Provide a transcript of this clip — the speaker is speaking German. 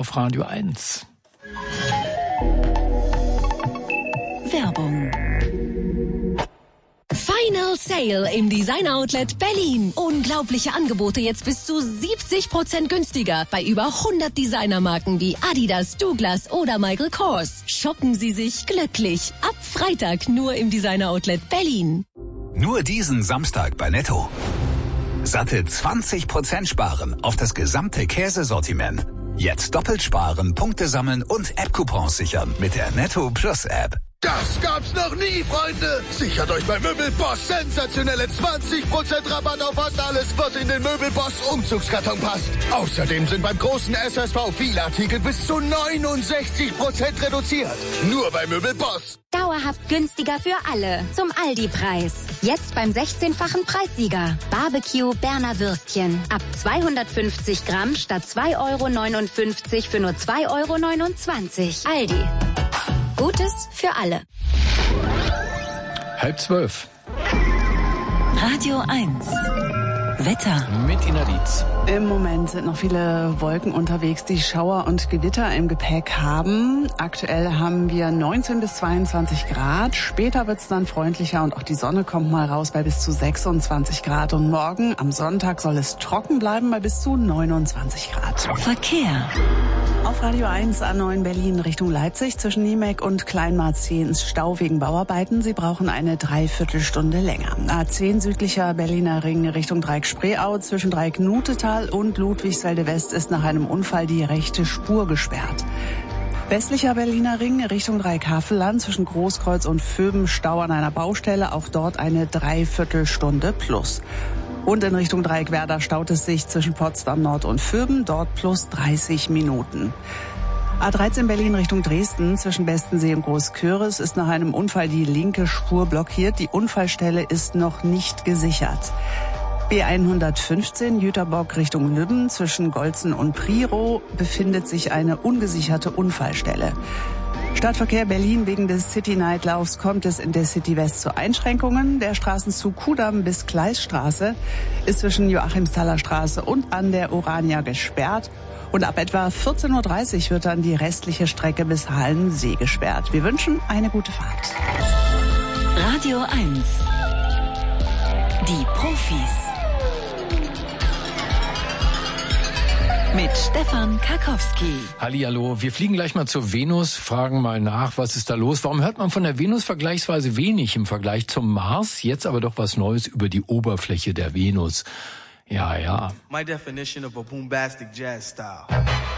auf Radio 1. Werbung. Final Sale im Designer Outlet Berlin. Unglaubliche Angebote jetzt bis zu 70% günstiger bei über 100 Designermarken wie Adidas, Douglas oder Michael Kors. Shoppen Sie sich glücklich. Ab Freitag nur im Designer Outlet Berlin. Nur diesen Samstag bei Netto. Satte 20% sparen auf das gesamte Käsesortiment. Jetzt doppelt sparen, Punkte sammeln und App-Coupons sichern mit der Netto Plus App. Das gab's noch nie, Freunde! Sichert euch bei Möbelboss sensationelle 20% Rabatt auf fast alles, was in den Möbelboss Umzugskarton passt. Außerdem sind beim großen SSV viele Artikel bis zu 69% reduziert. Nur bei Möbelboss. Dauerhaft günstiger für alle. Zum Aldi-Preis. Jetzt beim 16-fachen Preissieger. Barbecue Berner Würstchen. Ab 250 Gramm statt 2,59 € für nur 2,29 €. Aldi. Gutes für alle. 11:30. Radio 1. Wetter. Mit Ina Dietz. Im Moment sind noch viele Wolken unterwegs, die Schauer und Gewitter im Gepäck haben. Aktuell haben wir 19 bis 22 Grad. Später wird's dann freundlicher und auch die Sonne kommt mal raus bei bis zu 26 Grad. Und morgen am Sonntag soll es trocken bleiben bei bis zu 29 Grad. Verkehr. Auf Radio 1 A9 Berlin Richtung Leipzig zwischen Niemek und Kleinmarzien ist Stau wegen Bauarbeiten. Sie brauchen eine Dreiviertelstunde länger. A10 südlicher Berliner Ring Richtung Dreieck-Spreeau zwischen Dreieck-Nutetal und Ludwigsfelde West ist nach einem Unfall die rechte Spur gesperrt. Westlicher Berliner Ring Richtung Dreieck-Havelland zwischen Großkreuz und Vöben Stau an einer Baustelle, auch dort eine Dreiviertelstunde plus. Und in Richtung Dreieck-Werder staut es sich zwischen Potsdam Nord und Vöben, dort plus 30 Minuten. A13 Berlin Richtung Dresden zwischen Bestensee und Großköris ist nach einem Unfall die linke Spur blockiert. Die Unfallstelle ist noch nicht gesichert. B115 Jüterbock Richtung Lübben zwischen Golzen und Priro befindet sich eine ungesicherte Unfallstelle. Stadtverkehr Berlin wegen des City-Night-Laufs kommt es in der City West zu Einschränkungen. Der Straßenzug Kudamm bis Gleisstraße ist zwischen Joachimsthaler Straße und an der Orania gesperrt. Und ab etwa 14:30 Uhr wird dann die restliche Strecke bis Hallensee gesperrt. Wir wünschen eine gute Fahrt. Radio 1. Die Profis. Mit Stefan Karkowski. Hallihallo, wir fliegen gleich mal zur Venus, fragen mal nach, was ist da los? Warum hört man von der Venus vergleichsweise wenig im Vergleich zum Mars? Jetzt aber doch was Neues über die Oberfläche der Venus. Ja. My definition of a bombastic jazz style.